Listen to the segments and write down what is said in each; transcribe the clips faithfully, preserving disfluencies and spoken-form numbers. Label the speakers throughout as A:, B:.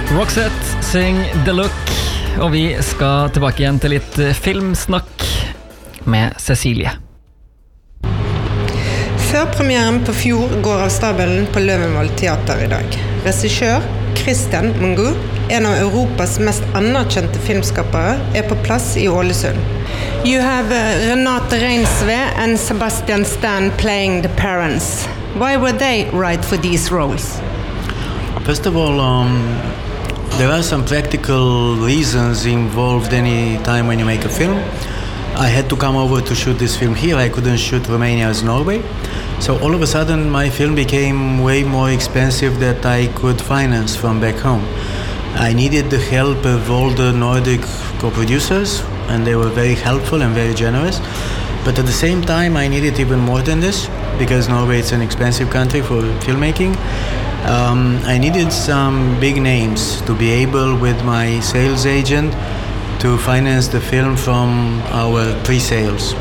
A: Roxette, Sing The Look, og vi skal tilbake igjen til litt filmsnakk med Cecilie.
B: Førpremieren på Fjord går av stabelen på Løvenvoll Teater i dag. Regissør Christian Mungo, en av Europas mest anerkjente filmskapere, er på plass i Ålesund. You have uh, Renate Reinsve and Sebastian Stan playing the parents. Why were they right for these roles?
C: First of all, um, there are some practical reasons involved any time when you make a film. I had to come over to shoot this film here. I couldn't shoot Romania as Norway. So all of a sudden my film became way more expensive than I could finance from back home. I needed the help of all the Nordic co-producers, and they were very helpful and very generous. But at the same time I needed even more than this, because Norway is an expensive country for filmmaking. Um, I needed some big names to be able, with my sales agent, to finance the film from our pre-sales.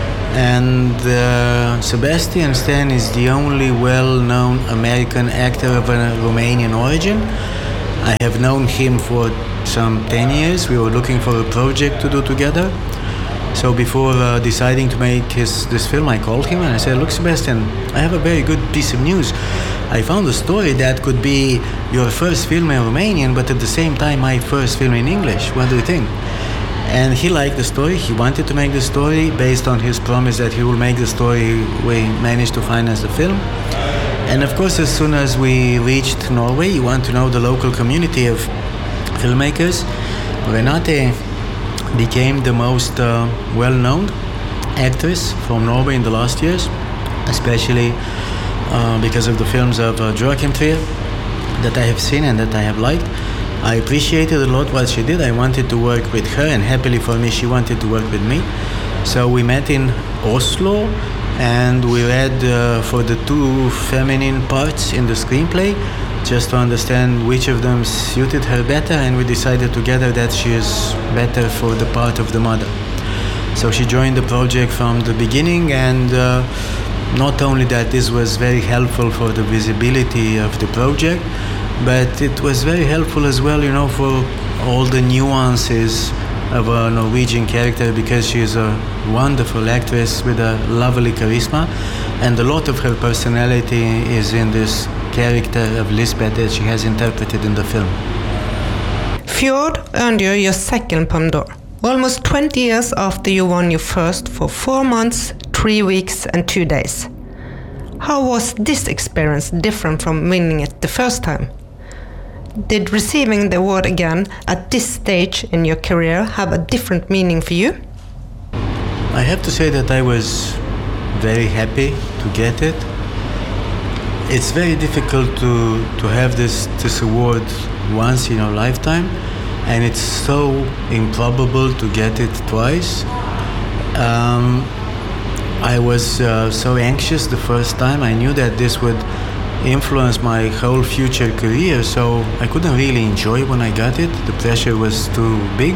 C: And uh, Sebastian Stan is the only well-known American actor of a Romanian origin. I have known him for some ten years. We were looking for a project to do together. So before uh, deciding to make his, this film, I called him and I said, look, Sebastian, I have a very good piece of news. I found a story that could be your first film in Romanian, but at the same time my first film in English. What do you think? And he liked the story. He wanted to make the story. Based on his promise that he will make the story, we managed to finance the film. And of course, as soon as we reached Norway, you want to know the local community of filmmakers. Renate became the most uh, well-known actress from Norway in the last years, especially uh, because of the films of uh, Joachim Trier that I have seen and that I have liked. I appreciated a lot what she did. I wanted to work with her, and happily for me, she wanted to work with me. So we met in Oslo, and we read uh, for the two feminine parts in the screenplay, just to understand which of them suited her better, and we decided together that she is better for the part of the mother. So she joined the project from the beginning, and uh, not only that, this was very helpful for the visibility of the project, but it was very helpful as well, you know, for all the nuances of a Norwegian character, because she is a wonderful actress with a lovely charisma, and a lot of her personality is in this character of Lisbeth that she has interpreted in the film.
B: Fjord earned you your second Palme d'Or, almost twenty years after you won your first for four months, three weeks and two days. How was this experience different from winning it the first time? Did receiving the award again at this stage in your career have a different meaning for you?
C: I have to say that I was very happy to get it. It's very difficult to, to have this, this award once in your lifetime, and it's so improbable to get it twice. Um, I was uh, so anxious the first time. I knew that this would influence my whole future career, so I couldn't really enjoy when I got it. The pressure was too big.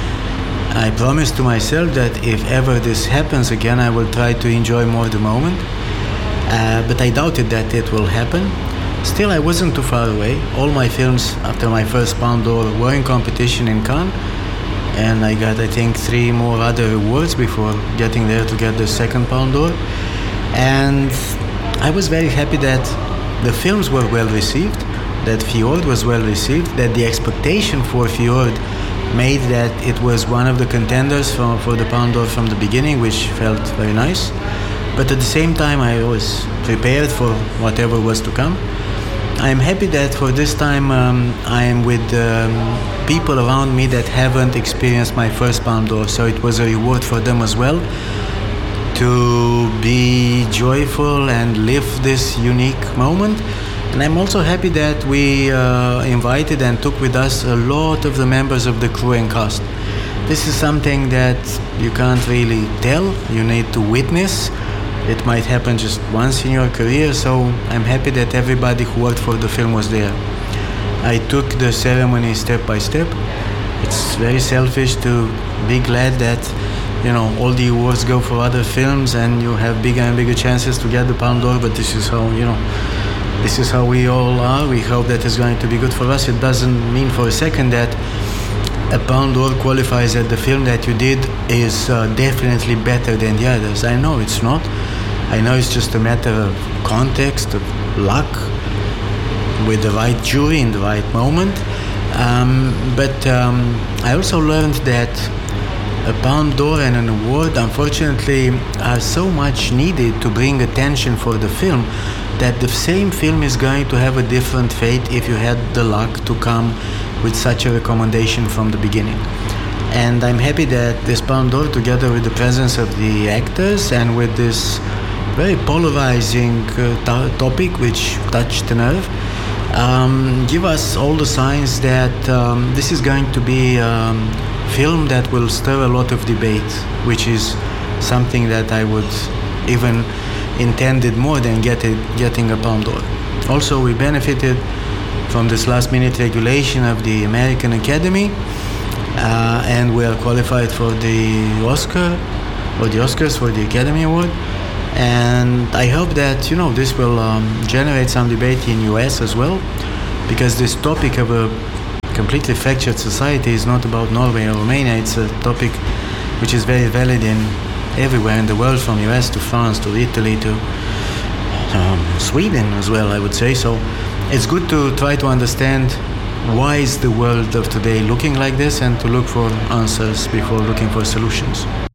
C: I promised to myself that if ever this happens again, I will try to enjoy more the moment. Uh, but I doubted that it will happen. Still, I wasn't too far away. All my films after my first Palme d'Or were in competition in Cannes, and I got, I think, three more other awards before getting there to get the second Palme d'Or. And I was very happy that the films were well received, that Fjord was well received, that the expectation for Fjord made that it was one of the contenders for, for the Palme d'Or from the beginning, which felt very nice. But at the same time, I was prepared for whatever was to come. I'm happy that for this time um, I am with um, people around me that haven't experienced my first Palme d'Or, so it was a reward for them as well to be joyful and live this unique moment. And I'm also happy that we uh, invited and took with us a lot of the members of the crew and cast. This is something that you can't really tell, you need to witness. It might happen just once in your career, so I'm happy that everybody who worked for the film was there. I took the ceremony step by step. It's very selfish to be glad that, you know, all the awards go for other films and you have bigger and bigger chances to get the Palme d'Or, but this is how, you know, this is how we all are. We hope that it's going to be good for us. It doesn't mean for a second that a Palme d'Or qualifies that the film that you did is uh, definitely better than the others. I know it's not. I know it's just a matter of context, of luck, with the right jury in the right moment. Um, but um, I also learned that a Palme d'Or and an award, unfortunately, are so much needed to bring attention for the film that the same film is going to have a different fate if you had the luck to come with such a recommendation from the beginning. And I'm happy that this Palme d'Or, together with the presence of the actors and with this very polarizing uh, to- topic which touched the nerve, um, give us all the signs that um, this is going to be a film that will stir a lot of debate, which is something that I would even intended more than get it, getting a Palme d'Or. Also, we benefited from this last-minute regulation of the American Academy, uh, and we are qualified for the Oscar, or the Oscars for the Academy Award. And I hope that, you know, this will um, generate some debate in U S as well, because this topic of a completely fractured society is not about Norway or Romania. It's a topic which is very valid in everywhere in the world, from U S to France to Italy to um, Sweden as well, I would say. So it's good to try to understand why is the world of today looking like this and to look for answers before looking for solutions.